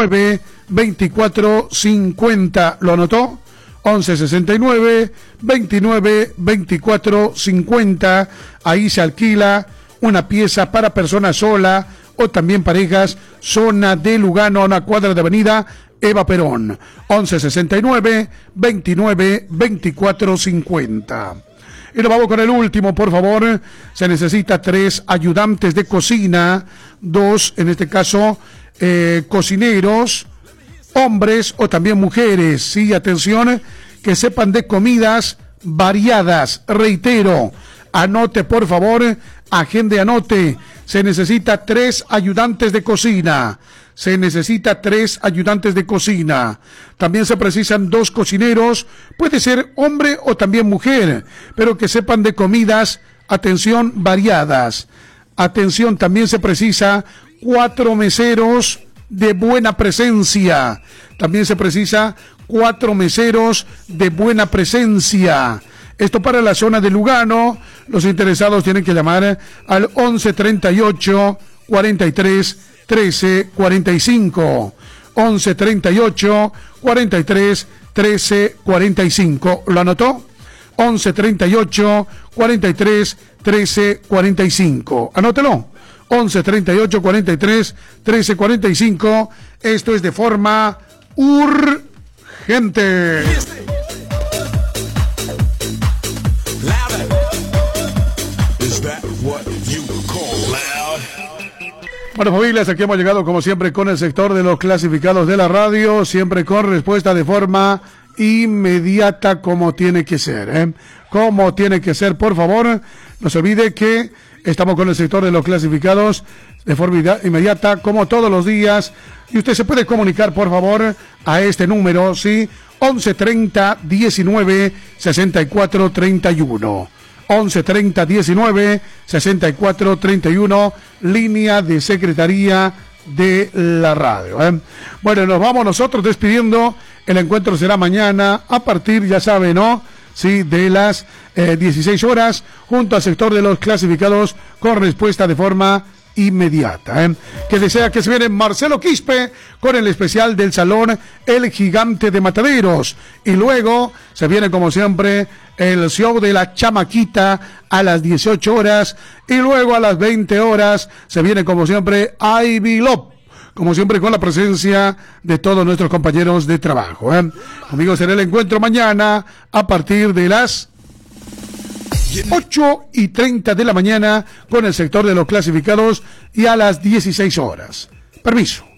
69 24 50. ¿Lo anotó? 11 69 29 24 50. Ahí se alquila una pieza para personas sola o también parejas. Zona de Lugano, a una cuadra de avenida Eva Perón. 11 69 29 24 50. Y nos vamos con el último, por favor. Se necesita 3 ayudantes de cocina, 2, en este caso, cocineros, hombres o también mujeres. Sí, atención, que sepan de comidas variadas. Reitero, anote, por favor, agende, anote. Se necesita 3 ayudantes de cocina. Se necesita 3 ayudantes de cocina. También se precisan 2 cocineros, puede ser hombre o también mujer, pero que sepan de comidas, atención, variadas. Atención, también se precisa 4 meseros de buena presencia. También se precisa 4 meseros de buena presencia. Esto para la zona de Lugano. Los interesados tienen que llamar al 11 38 43 13 45. 11 38 43 13 45. ¿Lo anotó? 11 38 43 13 45. Anótelo. 11 38 43 13 45. Esto es de forma urgente. Bueno, familias, aquí hemos llegado como siempre con el sector de los clasificados de la radio, siempre con respuesta de forma inmediata como tiene que ser, como tiene que ser, por favor. No se olvide que estamos con el sector de los clasificados de forma inmediata como todos los días, y usted se puede comunicar, por favor, a este número, ¿sí? 11 30 19 64 31. 11 30 19 64 31, línea de Secretaría de la Radio. Bueno, nos vamos nosotros despidiendo. El encuentro será mañana a partir, ya saben, ¿no? Sí, de las 16 horas, junto al sector de los clasificados con respuesta de forma inmediata. Que desea que se viene Marcelo Quispe con el especial del Salón El Gigante de Mataderos, y luego se viene como siempre el show de la Chamaquita a las 18 horas, y luego a las 20 horas se viene como siempre Ivy Lop, como siempre con la presencia de todos nuestros compañeros de trabajo. Amigos, será el encuentro mañana a partir de las 8:30 de la mañana con el sector de los clasificados, y a las 16 horas. Permiso.